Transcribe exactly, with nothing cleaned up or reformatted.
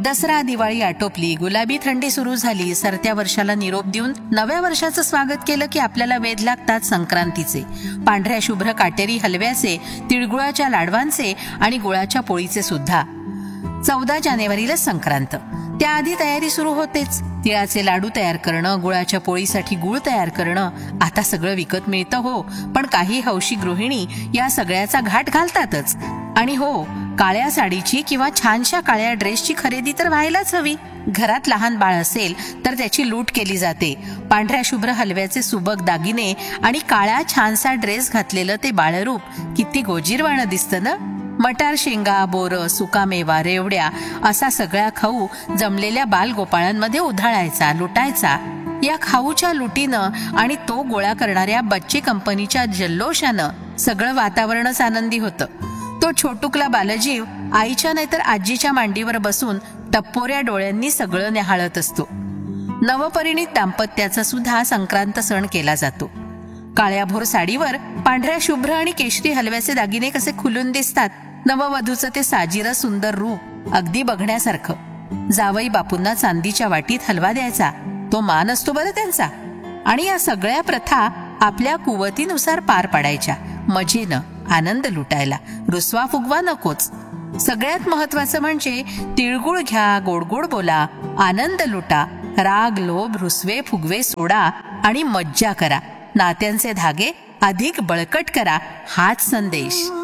दसरा दिवाळी आटोपली, गुलाबी थंडी सुरू झाली, सरत्या वर्षाला निरोप देऊन नव्या वर्षाचं स्वागत केलं की आपल्याला वेध लागतात संक्रांतीचे, पांढऱ्या शुभ्र काटेरी हलव्याचे, तिळगुळाच्या लाडवांचे आणि गुळाच्या पोळीचे सुद्धा. चौदा जानेवारीला संक्रांत. त्याआधी तयारी सुरू होतेच. तिळाचे लाडू तयार करणं, गुळाच्या पोळीसाठी गुळ तयार करणं. आता सगळं विकत मिळतं हो, पण काही हौशी गृहिणी या सगळ्याचा घाट घालतातच. आणि हो, काळ्या साडीची किंवा छानशा काळ्या ड्रेसची खरेदी तर व्हायलाच हवी. घरात लहान बाळ असेल तर त्याची लूट केली जाते. पांढऱ्या शुभ्र हलव्याचे सुबक दागिने आणि काळ्या छानसा ड्रेस घातलेलं ते बाळरूप किती गोजीरवाणं दिसतं ना. मटार, शेंगा, बोरं, सुकामेवा, रेवड्या असा सगळा खाऊ जमलेल्या बालगोपाळांमध्ये उधळायचा, लुटायचा. या खाऊच्या लुटीनं आणि तो गोळा करणाऱ्या बच्चे कंपनीच्या जल्लोषानं सगळं वातावरणच आनंदी होतं. तो छोटुकला बालजीव आईच्या नाहीतर आजीच्या मांडीवर बसून टप्पोऱ्या डोळ्यांनी सगळं न्याहाळत असतो. नवपरिणीत दाम्पत्याचा सुद्धा संक्रांत सण केला जातो. काळ्याभोर साडीवर पांढऱ्या शुभ्र आणि केशरी हलव्याचे दागिने कसे खुलून दिसतात. नववधूचं ते साजिरं सुंदर रूप अगदी बघण्यासारखं. जावई बापूंना चांदीच्या वाटीत हलवा द्यायचा, तो मान असतो बरं त्यांचा. आणि या सगळ्या प्रथा आपल्या कुवतीनुसार पार पाडायच्या, मजेनं, आनंद लुटायला, रुसवा फुगवा नकोच. सगळ्यात महत्वाचं म्हणजे तिळगुळ घ्या, गोडगोड बोला, आनंद लुटा, राग लोभ रुसवे फुगवे सोडा आणि मज्जा करा. नात्यांचे धागे अधिक बळकट करा, हाच संदेश.